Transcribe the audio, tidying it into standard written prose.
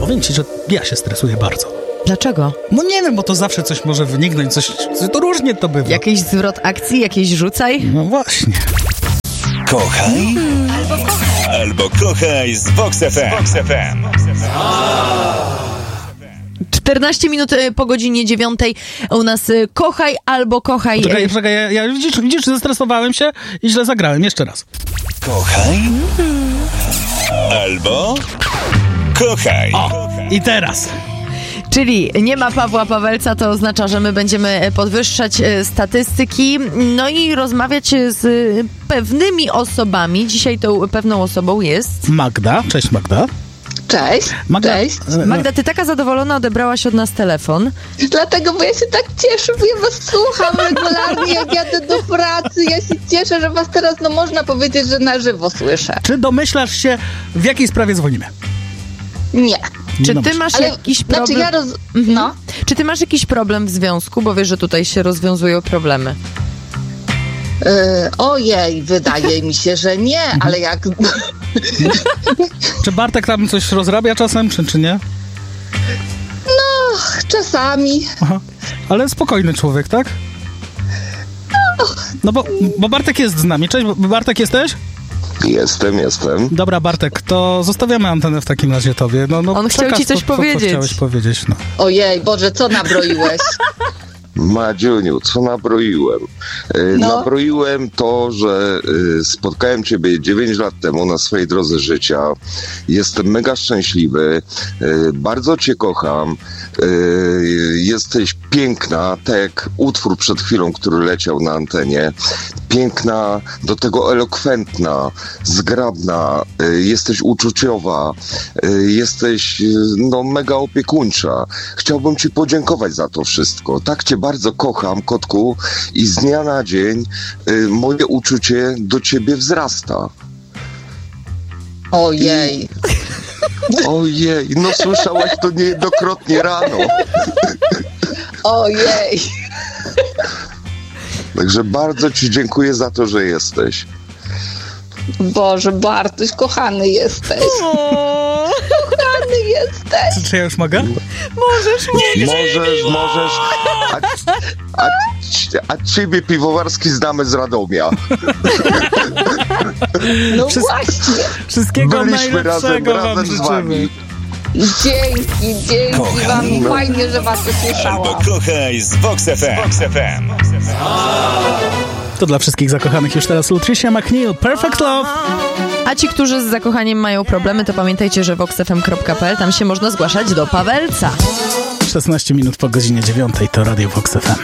Powiem ci, że ja się stresuję bardzo. Dlaczego? No nie wiem, bo to zawsze coś może wyniknąć, to różnie to bywa. Jakiś zwrot akcji, jakieś rzucaj? No właśnie. Kochaj albo kochaj z Vox FM. 14 minut po godzinie 9 u nas kochaj albo kochaj. Czekaj, ja widzisz, zestresowałem się i źle zagrałem. Jeszcze raz. Kochaj albo kochaj. O, i teraz. Czyli nie ma Pawła Pawelca, to oznacza, że my będziemy podwyższać statystyki, no i rozmawiać z pewnymi osobami. Dzisiaj tą pewną osobą jest... Magda. Cześć, Magda. Cześć. Magda, Cześć. Magda, ty taka zadowolona odebrałaś od nas telefon. Dlatego, bo ja się tak cieszę, bo ja was słucham regularnie, jak jadę do pracy. Ja się cieszę, że was teraz, można powiedzieć, że na żywo słyszę. Czy domyślasz się, w jakiej sprawie dzwonimy? Nie. Czy ty masz jakiś problem? Czy ty masz jakiś problem w związku? Bo wiesz, że tutaj się rozwiązują problemy. Ojej, wydaje mi się, że nie, ale jak... Czy Bartek tam coś rozrabia czasem, czy nie? No, czasami. Aha. Ale spokojny człowiek, tak? No bo Bartek jest z nami. Cześć, Bartek, jesteś? Jestem. Dobra, Bartek, to zostawiamy antenę w takim razie tobie. On chciał ci coś powiedzieć. Co chciałeś powiedzieć, no. Ojej, Boże, co nabroiłeś? Madziuniu, co nabroiłem? Nabroiłem to, że spotkałem ciebie 9 lat temu na swojej drodze życia. Jestem mega szczęśliwy. Bardzo cię kocham. Jesteś piękna, tak jak utwór przed chwilą, który leciał na antenie. Piękna, do tego elokwentna, zgrabna. Jesteś uczuciowa. Jesteś, mega opiekuńcza. Chciałbym ci podziękować za to wszystko. Tak cię bardzo kocham, kotku, i z dnia na dzień moje uczucie do ciebie wzrasta. Ojej. Ojej, słyszałaś to niejednokrotnie rano. Ojej. Także bardzo ci dziękuję za to, że jesteś. Boże, Bartuś, kochany jesteś. Kochany jesteś. Czy ja już mogę? Możesz. A ciebie, Piwowarski, znamy z Radomia. Właśnie. Wszystkiego Byliśmy najlepszego razem z wami. Dzięki wam. Fajnie, że was usłyszałam. Albo kochaj z Vox FM. To dla wszystkich zakochanych już teraz Lutricia McNeil, Perfect Love. A ci, którzy z zakochaniem mają problemy, to pamiętajcie, że voxfm.pl, tam się można zgłaszać do Pawelca. 16 minut po godzinie 9 to Radio Vox FM.